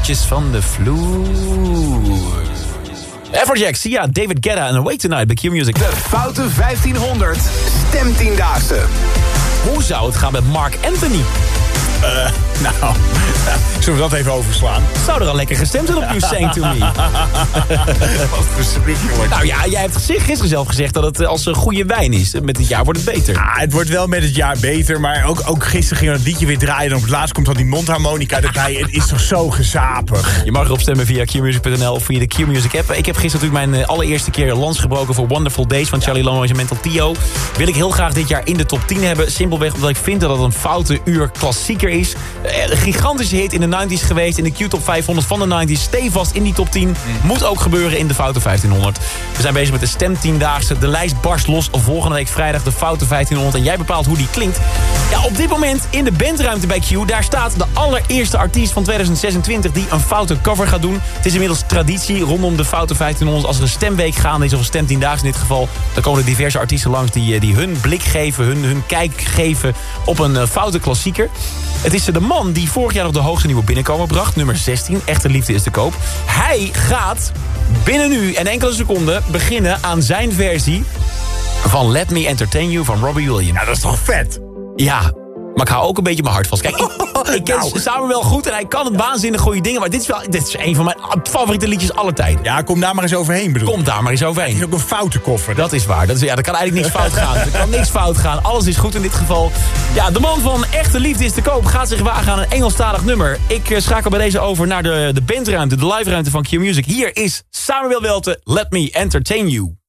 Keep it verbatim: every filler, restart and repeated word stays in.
voetjes van de vloer. Afrojack, Sia, David Guetta en Awake Tonight bij Q-Music. De Foute vijftienhonderd Stemtiendaagse. Hoe zou het gaan met Mark Anthony? Uh, nou, uh, zullen we dat even overslaan? Zou er al lekker gestemd zijn op You Sang To Me? Wat verschrikkelijk. Nou ja, jij hebt gisteren zelf gezegd dat het als een goede wijn is. Met het jaar wordt het beter. Ja, het wordt wel met het jaar beter, maar ook, ook gisteren ging dat liedje weer draaien. En op het laatst komt dan die mondharmonica erbij. Het is toch zo gezapig. Je mag erop stemmen via Q music punt n l of via de Q-Music app. Ik heb gisteren natuurlijk mijn allereerste keer lans gebroken voor Wonderful Days van Charlie Lonois en Mental Tio. Wil ik heel graag dit jaar in de top tien hebben. Simpelweg omdat ik vind dat het een foute uur klassieker is. Een gigantische hit in de negentig geweest. In de Q-top vijfhonderd van de negentig. Stevast in die top tien. Moet ook gebeuren in de Foute vijftienhonderd. We zijn bezig met de stemtiendaagse. De lijst barst los. Volgende week vrijdag de Foute vijftienhonderd. En jij bepaalt hoe die klinkt. Ja, op dit moment in de bandruimte bij Q. Daar staat de allereerste artiest van tweeduizend zesentwintig die een foute cover gaat doen. Het is inmiddels traditie rondom de Foute vijftienhonderd. Als er een stemweek gaande is of een stemtiendaagse in dit geval. Dan komen er diverse artiesten langs die, die hun blik geven. Hun, hun kijk geven op een uh, foute klassieker. Het is de man die vorig jaar nog de hoogste nieuwe binnenkomer bracht. Nummer zestien. Echte liefde is te koop. Hij gaat binnen nu en enkele seconden beginnen aan zijn versie van Let Me Entertain You van Robbie Williams. Ja, dat is toch vet? Ja, maar ik hou ook een beetje mijn hart vast. Kijk, ik, ik ken Nou. Samuel goed en hij kan het waanzinnig goede dingen. Maar dit is, wel, dit is een van mijn favoriete liedjes aller tijden. Ja, kom daar maar eens overheen, bedoel. Komt daar maar eens overheen. Het is ook een foute koffer. Dat is waar. Dat is, ja, er kan eigenlijk niks fout gaan. Er kan niks fout gaan. Alles is goed in dit geval. Ja, de man van Echte Liefde is te koop gaat zich wagen aan een Engelstalig nummer. Ik uh, schakel bij deze over naar de, de bandruimte, de live ruimte van Q-Music. Hier is Samuel Welte, Let Me Entertain You.